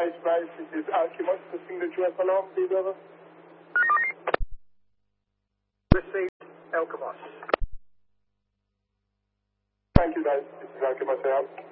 Rise, this is Alkimos, testing the QF alarm, please over. Received, Alkimos. Thank you guys, this is Alkimos out.